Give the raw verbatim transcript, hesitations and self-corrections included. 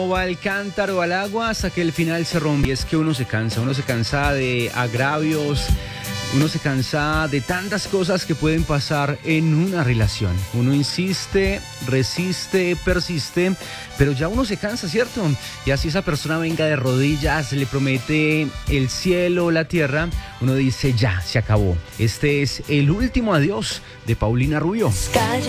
Va el cántaro al agua hasta que el final se rompe. Y es que uno se cansa, uno se cansa de agravios, uno se cansa de tantas cosas que pueden pasar en una relación. Uno insiste, resiste, persiste, pero ya uno se cansa, ¿cierto? Y así esa persona venga de rodillas, le promete el cielo, la tierra, uno dice ya, se acabó. Este es el último adiós de Paulina Rubio. Calle.